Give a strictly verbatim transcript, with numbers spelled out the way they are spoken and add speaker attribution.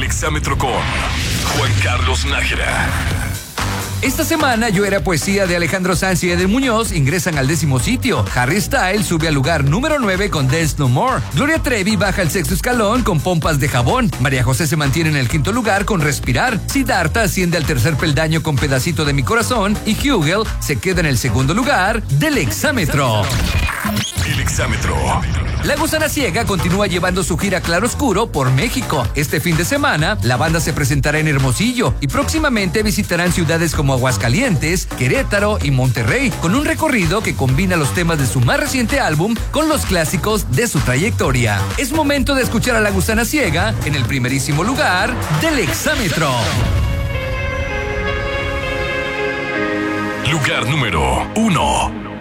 Speaker 1: Exámetro con Juan Carlos Nájera.
Speaker 2: Esta semana Yo Era Poesía de Alejandro Sanz y Eder Muñoz ingresan al décimo sitio. Harry Styles sube al lugar número nueve con Dance No More. Gloria Trevi baja al sexto escalón con Pompas de Jabón. María José se mantiene en el quinto lugar con Respirar. Siddhartha asciende al tercer peldaño con Pedacito de mi Corazón. Y Hugel se queda en el segundo lugar del Exámetro.
Speaker 1: El Exámetro.
Speaker 2: La Gusana Ciega continúa llevando su gira Claroscuro por México. Este fin de semana, la banda se presentará en Hermosillo y próximamente visitarán ciudades como Aguascalientes, Querétaro y Monterrey, con un recorrido que combina los temas de su más reciente álbum con los clásicos de su trayectoria. Es momento de escuchar a La Gusana Ciega en el primerísimo lugar del Exámetro.
Speaker 1: Lugar número uno.